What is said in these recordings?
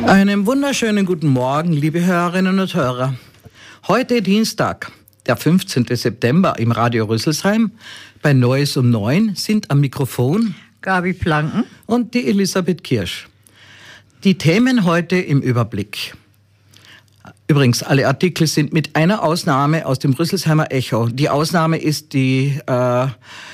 Einen wunderschönen guten Morgen, liebe Hörerinnen und Hörer. Heute Dienstag, der 15. September im Radio Rüsselsheim. Bei Neues um 9 sind am Mikrofon Gabi Planken und die Elisabeth Kirsch. Die Themen heute im Überblick. Übrigens, alle Artikel sind mit einer Ausnahme aus dem Rüsselsheimer Echo. Die Ausnahme ist der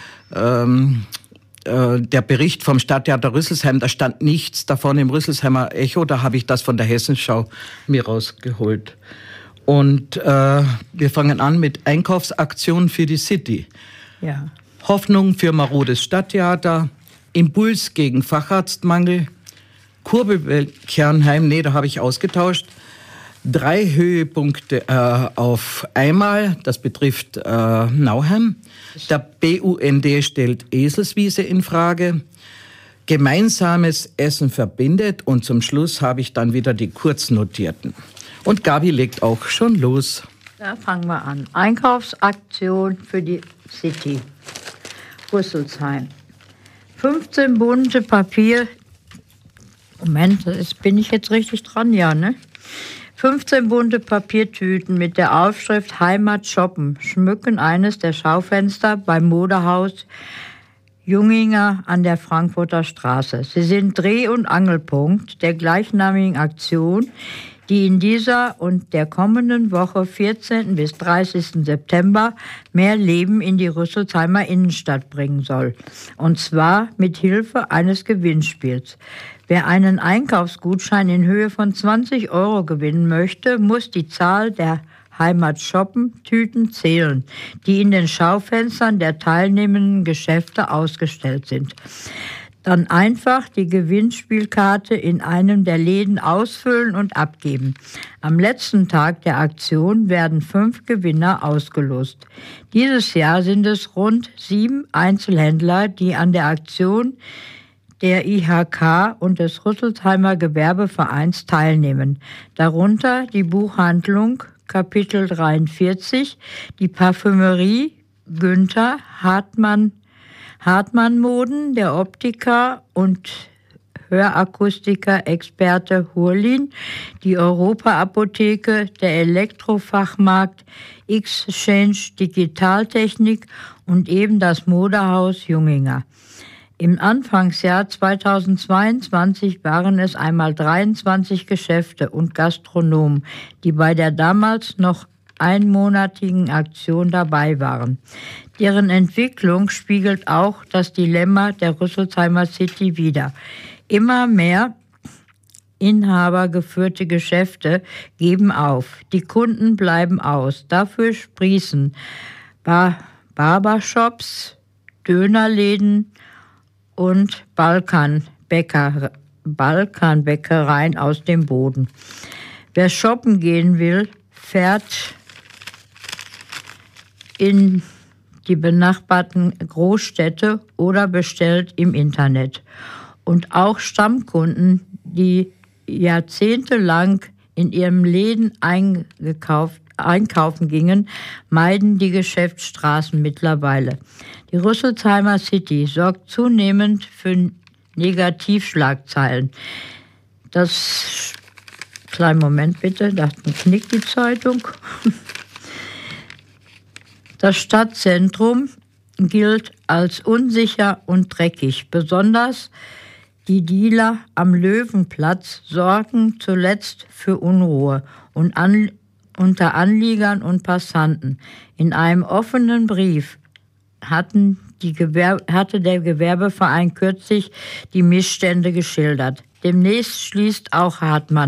Bericht vom Stadttheater Rüsselsheim. Da stand nichts davon im Rüsselsheimer Echo. Da habe ich das von der Hessenschau mir rausgeholt. Und wir fangen an mit Einkaufsaktion für die City. Ja. Hoffnung für marodes Stadttheater, Impuls gegen Facharztmangel, Kurbelkernheim, da habe ich ausgetauscht. 3 Höhepunkte auf einmal, das betrifft Nauheim. Der BUND stellt Eselswiese in Frage. Gemeinsames Essen verbindet und zum Schluss habe ich dann wieder die Kurznotierten. Und Gabi legt auch schon los. Da fangen wir an. Einkaufsaktion für die City. Rüsselsheim. 15 bunte Papier. Moment, bin ich jetzt richtig dran? Ja, ne? 15 bunte Papiertüten mit der Aufschrift Heimat shoppen schmücken eines der Schaufenster beim Modehaus Junginger an der Frankfurter Straße. Sie sind Dreh- und Angelpunkt der gleichnamigen Aktion, die in dieser und der kommenden Woche 14. bis 30. September mehr Leben in die Rüsselsheimer Innenstadt bringen soll. Und zwar mit Hilfe eines Gewinnspiels. Wer einen Einkaufsgutschein in Höhe von 20 € gewinnen möchte, muss die Zahl der Heimat-Shoppen-Tüten zählen, die in den Schaufenstern der teilnehmenden Geschäfte ausgestellt sind. Dann einfach die Gewinnspielkarte in einem der Läden ausfüllen und abgeben. Am letzten Tag der Aktion werden 5 Gewinner ausgelost. Dieses Jahr sind es rund 7 Einzelhändler, die an der Aktion der IHK und des Rüsselsheimer Gewerbevereins teilnehmen. Darunter die Buchhandlung Kapitel 43, die Parfümerie Günther, Hartmann Moden, der Optiker und Hörakustiker-Experte Hurlin, die Europa-Apotheke, der Elektrofachmarkt Exchange Digitaltechnik und eben das Modehaus Junginger. Im Anfangsjahr 2022 waren es einmal 23 Geschäfte und Gastronomen, die bei der damals noch einmonatigen Aktion dabei waren. Deren Entwicklung spiegelt auch das Dilemma der Rüsselsheimer City wider. Immer mehr inhabergeführte Geschäfte geben auf. Die Kunden bleiben aus. Dafür sprießen Barbershops, Dönerläden und Balkanbäckereien aus dem Boden. Wer shoppen gehen will, fährt in die benachbarten Großstädte oder bestellt im Internet. Und auch Stammkunden, die jahrzehntelang in ihren Läden einkaufen gingen, meiden die Geschäftsstraßen mittlerweile. Die Rüsselsheimer City sorgt zunehmend für Negativschlagzeilen. Kleinen Moment bitte, da knickt die Zeitung. Das Stadtzentrum gilt als unsicher und dreckig. Besonders die Dealer am Löwenplatz sorgen zuletzt für Unruhe und unter Anliegern und Passanten. In einem offenen Brief hatte der Gewerbeverein kürzlich die Missstände geschildert. Demnächst schließt auch Hartmann